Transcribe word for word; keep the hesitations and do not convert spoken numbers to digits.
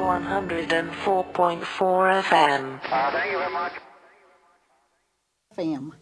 one oh four point four F M. Uh, thank you very much. F M.